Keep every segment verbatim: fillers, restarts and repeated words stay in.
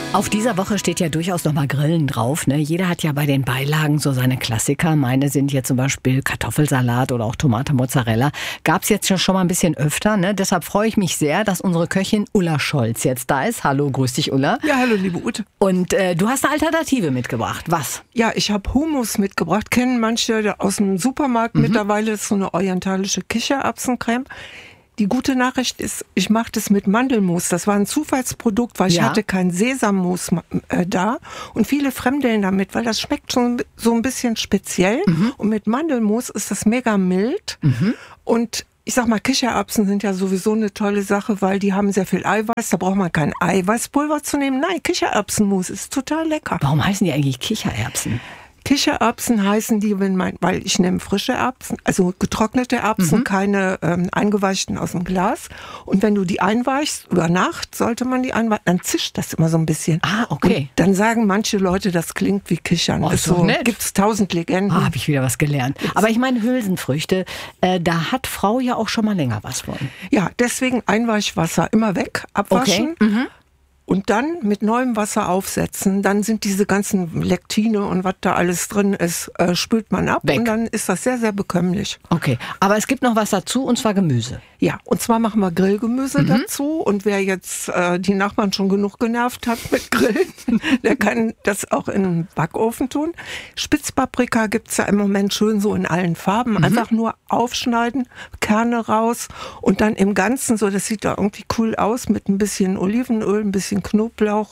Auf dieser Woche steht ja durchaus noch mal Grillen drauf. Ne? Jeder hat ja bei den Beilagen so seine Klassiker. Meine sind hier zum Beispiel Kartoffelsalat oder auch Tomate Mozzarella. Gab es jetzt schon mal ein bisschen öfter. Ne? Deshalb freue ich mich sehr, dass unsere Köchin Ulla Scholz jetzt da ist. Hallo, grüß dich, Ulla. Ja, hallo, liebe Ute. Und äh, du hast eine Alternative mitgebracht. Was? Ja, ich habe Hummus mitgebracht. Kennen manche aus dem Supermarkt mhm. mittlerweile. Das ist so eine orientalische Kichererbsencreme. Die gute Nachricht ist, ich mache das mit Mandelmus. Das war ein Zufallsprodukt, weil ich ja. hatte kein Sesammus äh, da. Und viele fremdeln damit, weil das schmeckt schon so ein bisschen speziell. Mhm. Und mit Mandelmus ist das mega mild. Mhm. Und ich sag mal, Kichererbsen sind ja sowieso eine tolle Sache, weil die haben sehr viel Eiweiß. Da braucht man kein Eiweißpulver zu nehmen. Nein, Kichererbsenmus ist total lecker. Warum heißen die eigentlich Kichererbsen? Kichererbsen heißen die, wenn man, weil ich nehme frische Erbsen, also getrocknete Erbsen, mhm. keine ähm, eingeweichten aus dem Glas. Und wenn du die einweichst, über Nacht sollte man die einweichen, dann zischt das immer so ein bisschen. Ah, okay. Und dann sagen manche Leute, das klingt wie Kichern. Oh, ist so so, nett. Gibt's tausend Legenden. Ah, habe ich wieder was gelernt. Aber ich meine Hülsenfrüchte, äh, da hat Frau ja auch schon mal länger was von. Ja, deswegen Einweichwasser immer weg, abwaschen. Okay. Mhm. Und dann mit neuem Wasser aufsetzen, dann sind diese ganzen Lektine und was da alles drin ist, äh, spült man ab. Weg. Und dann ist das sehr, sehr bekömmlich. Okay, aber es gibt noch was dazu, und zwar Gemüse. Ja, und zwar machen wir Grillgemüse mhm. dazu. Und wer jetzt äh, die Nachbarn schon genug genervt hat mit Grillen, der kann das auch in den Backofen tun. Spitzpaprika gibt's ja im Moment schön so in allen Farben. Mhm. Einfach nur aufschneiden, Kerne raus und dann im Ganzen, so das sieht da irgendwie cool aus, mit ein bisschen Olivenöl, ein bisschen Knoblauch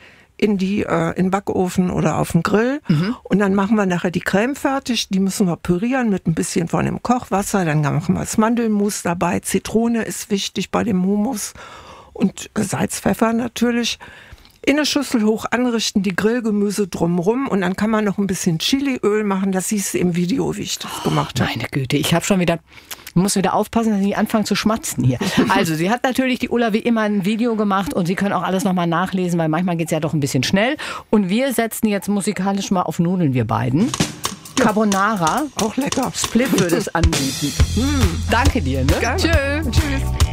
in die äh, in den Backofen oder auf den Grill. Mhm. Und dann machen wir nachher die Creme fertig. Die müssen wir pürieren mit ein bisschen von dem Kochwasser. Dann machen wir das Mandelmus dabei. Zitrone ist wichtig bei dem Hummus. Und Salz, Pfeffer natürlich. In eine Schüssel hoch anrichten, die Grillgemüse drumrum und dann kann man noch ein bisschen Chiliöl machen. Das siehst du im Video, wie ich das gemacht habe. Meine Güte, ich habe schon wieder, ich muss wieder aufpassen, dass ich nicht anfange zu schmatzen hier. Also sie hat natürlich, die Ulla, wie immer ein Video gemacht und Sie können auch alles nochmal nachlesen, weil manchmal geht es ja doch ein bisschen schnell. Und wir setzen jetzt musikalisch mal auf Nudeln, wir beiden. Ja. Carbonara. Auch lecker. Split würde es anbieten. mm. Danke dir. Ne? Tschö. Tschüss.